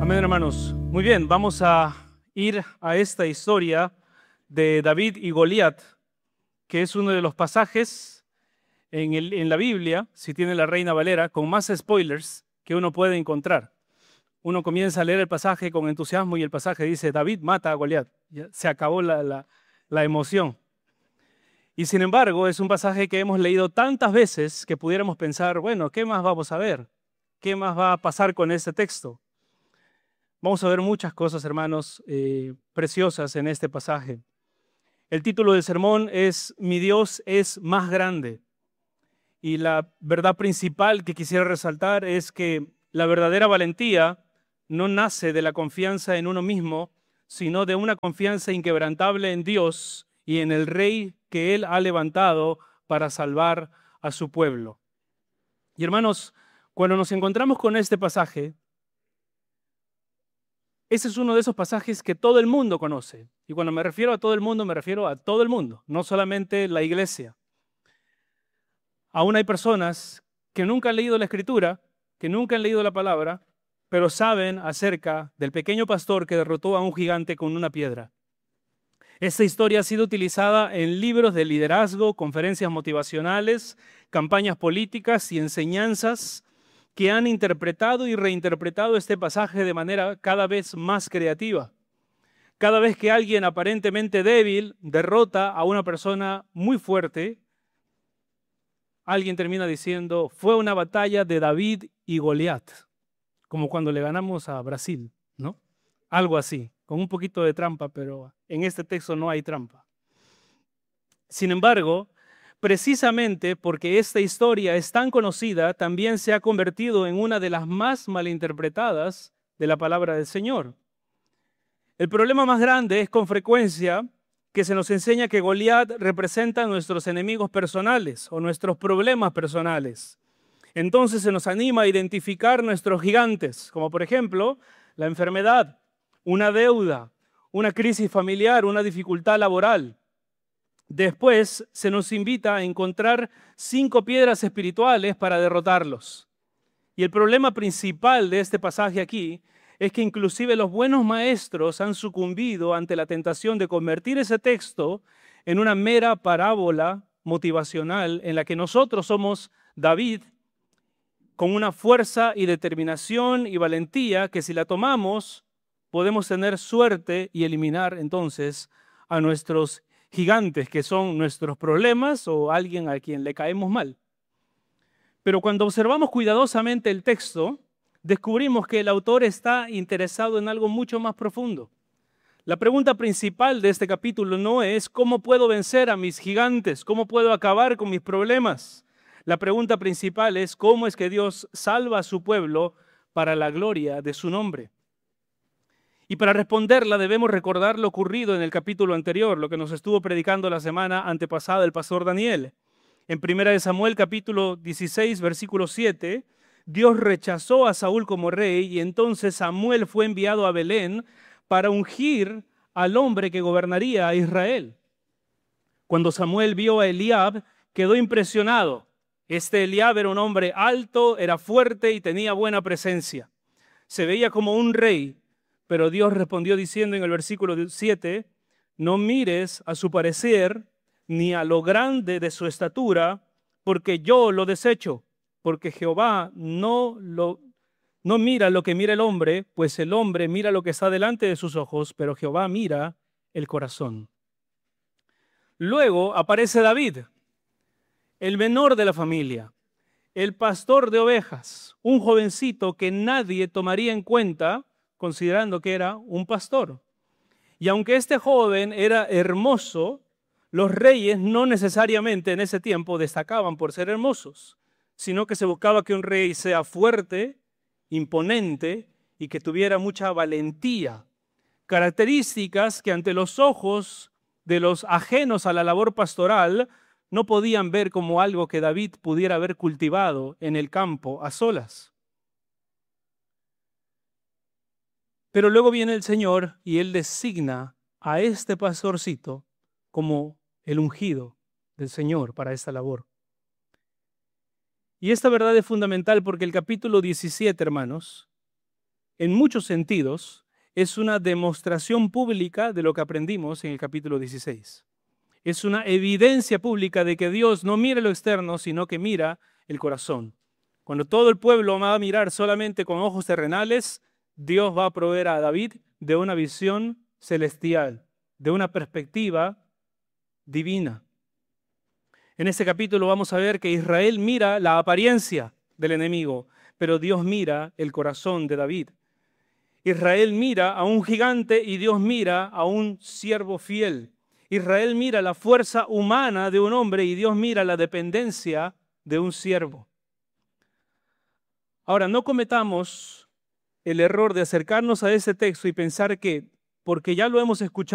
Amén, hermanos. Muy bien, vamos a ir a esta historia de David y Goliat, que es uno de los pasajes en la Biblia, si tiene la Reina Valera, con más spoilers que uno puede encontrar. Uno comienza a leer el pasaje con entusiasmo y el pasaje dice, David mata a Goliat. Ya se acabó la emoción. Y sin embargo, es un pasaje que hemos leído tantas veces que pudiéramos pensar, bueno, ¿qué más vamos a ver? ¿Qué más va a pasar con este texto? Vamos a ver muchas cosas, hermanos, preciosas en este pasaje. El título del sermón es Mi Dios es más grande. Y la verdad principal que quisiera resaltar es que la verdadera valentía no nace de la confianza en uno mismo, sino de una confianza inquebrantable en Dios y en el Rey que Él ha levantado para salvar a su pueblo. Y hermanos, cuando nos encontramos con este pasaje, ese es uno de esos pasajes que todo el mundo conoce. Y cuando me refiero a todo el mundo, me refiero a todo el mundo, no solamente la iglesia. Aún hay personas que nunca han leído la Escritura, que nunca han leído la palabra, pero saben acerca del pequeño pastor que derrotó a un gigante con una piedra. Esta historia ha sido utilizada en libros de liderazgo, conferencias motivacionales, campañas políticas y enseñanzas que han interpretado y reinterpretado este pasaje de manera cada vez más creativa. Cada vez que alguien aparentemente débil derrota a una persona muy fuerte, alguien termina diciendo, fue una batalla de David y Goliat, como cuando le ganamos a Brasil, ¿no? Algo así, con un poquito de trampa, pero en este texto no hay trampa. Sin embargo, precisamente porque esta historia es tan conocida, también se ha convertido en una de las más malinterpretadas de la palabra del Señor. El problema más grande es con frecuencia que se nos enseña que Goliat representa a nuestros enemigos personales o nuestros problemas personales. Entonces se nos anima a identificar nuestros gigantes, como por ejemplo la enfermedad, una deuda, una crisis familiar, una dificultad laboral. Después se nos invita a encontrar 5 piedras espirituales para derrotarlos. Y el problema principal de este pasaje aquí es que inclusive los buenos maestros han sucumbido ante la tentación de convertir ese texto en una mera parábola motivacional en la que nosotros somos David con una fuerza y determinación y valentía que si la tomamos podemos tener suerte y eliminar entonces a nuestros gigantes, que son nuestros problemas o alguien a quien le caemos mal. Pero cuando observamos cuidadosamente el texto, descubrimos que el autor está interesado en algo mucho más profundo. La pregunta principal de este capítulo no es ¿cómo puedo vencer a mis gigantes? ¿Cómo puedo acabar con mis problemas? La pregunta principal es ¿cómo es que Dios salva a su pueblo para la gloria de su nombre? Y para responderla debemos recordar lo ocurrido en el capítulo anterior, lo que nos estuvo predicando la semana antepasada el pastor Daniel. En 1 Samuel capítulo 16, versículo 7, Dios rechazó a Saúl como rey y entonces Samuel fue enviado a Belén para ungir al hombre que gobernaría a Israel. Cuando Samuel vio a Eliab, quedó impresionado. Este Eliab era un hombre alto, era fuerte y tenía buena presencia. Se veía como un rey. Pero Dios respondió diciendo en el versículo 7, no mires a su parecer ni a lo grande de su estatura, porque yo lo desecho, porque Jehová no mira lo que mira el hombre, pues el hombre mira lo que está delante de sus ojos, pero Jehová mira el corazón. Luego aparece David, el menor de la familia, el pastor de ovejas, un jovencito que nadie tomaría en cuenta considerando que era un pastor. Y aunque este joven era hermoso, los reyes no necesariamente en ese tiempo destacaban por ser hermosos, sino que se buscaba que un rey sea fuerte, imponente y que tuviera mucha valentía, características que ante los ojos de los ajenos a la labor pastoral no podían ver como algo que David pudiera haber cultivado en el campo a solas. Pero luego viene el Señor y Él designa a este pastorcito como el ungido del Señor para esta labor. Y esta verdad es fundamental porque el capítulo 17, hermanos, en muchos sentidos, es una demostración pública de lo que aprendimos en el capítulo 16. Es una evidencia pública de que Dios no mira lo externo, sino que mira el corazón. Cuando todo el pueblo va a mirar solamente con ojos terrenales, Dios va a proveer a David de una visión celestial, de una perspectiva divina. En este capítulo vamos a ver que Israel mira la apariencia del enemigo, pero Dios mira el corazón de David. Israel mira a un gigante y Dios mira a un siervo fiel. Israel mira la fuerza humana de un hombre y Dios mira la dependencia de un siervo. Ahora, no cometamos el error de acercarnos a ese texto y pensar que porque ya lo hemos escuchado,